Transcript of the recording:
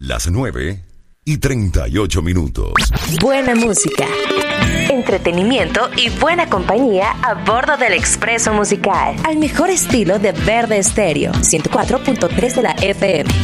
Las 9:38. Buena música, entretenimiento y buena compañía a bordo del Expreso Musical. Al mejor estilo de Verde Estéreo, 104.3 de la FM.